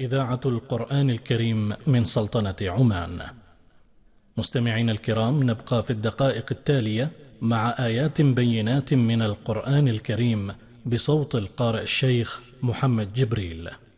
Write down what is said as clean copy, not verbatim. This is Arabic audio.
إذاعة القرآن الكريم من سلطنة عمان. مستمعينا الكرام، نبقى في الدقائق التالية مع آيات بينات من القرآن الكريم بصوت القارئ الشيخ محمد جبريل.